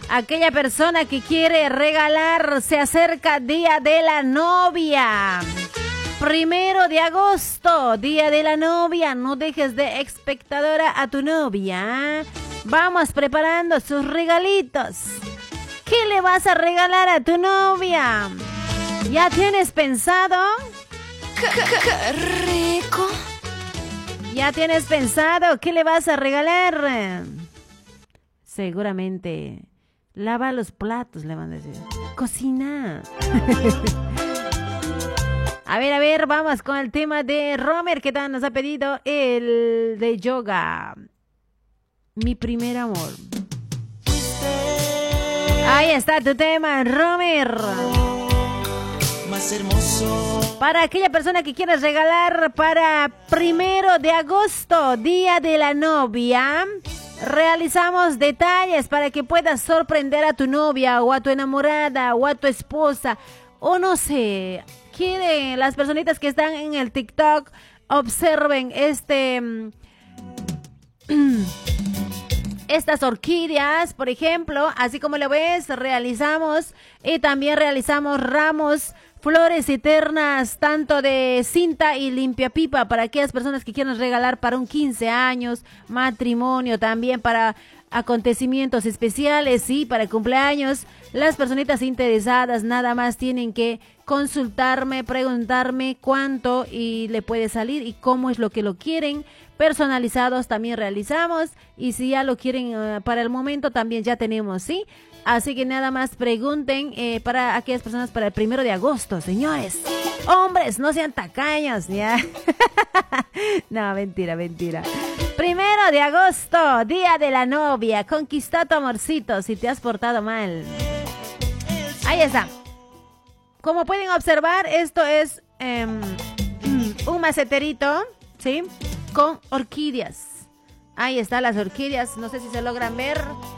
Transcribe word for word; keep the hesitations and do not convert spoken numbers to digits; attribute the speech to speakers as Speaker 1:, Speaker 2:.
Speaker 1: Aquella persona que quiere regalar, se acerca Día de la Novia. Primero de agosto, Día de la Novia. No dejes de espectadora a tu novia. Vamos preparando sus regalitos. ¿Qué le vas a regalar a tu novia? ¿Ya tienes pensado?
Speaker 2: ¡Qué rico!
Speaker 1: ¿Ya tienes pensado qué le vas a regalar? Seguramente lava los platos, le van a decir. Cocina. A ver, a ver, vamos con el tema de Romer, que tal nos ha pedido el de yoga. Mi primer amor. Ahí está tu tema, Romer.
Speaker 3: Más hermoso.
Speaker 1: Para aquella persona que quieras regalar para primero de agosto, Día de la Novia, realizamos detalles para que puedas sorprender a tu novia o a tu enamorada o a tu esposa o no sé. Quieren las personitas que están en el TikTok observen este estas orquídeas, por ejemplo, así como lo ves, realizamos y también realizamos ramos, flores eternas, tanto de cinta y limpiapipa para aquellas personas que quieran regalar para un quince años, matrimonio, también para acontecimientos especiales y para cumpleaños. Las personitas interesadas nada más tienen que consultarme, preguntarme cuánto y le puede salir y cómo es lo que lo quieren. Personalizados también realizamos y si ya lo quieren uh, para el momento también ya tenemos, ¿sí? Así que nada más pregunten eh, para aquellas personas para el primero de agosto, señores. Hombres, no sean tacaños, ¿ya? No, mentira, mentira. Primero de agosto, Día de la Novia. Conquista tu amorcito si te has portado mal. Ahí está. Como pueden observar, esto es eh, un maceterito, ¿sí? Con orquídeas. Ahí están las orquídeas. No sé si se logran ver.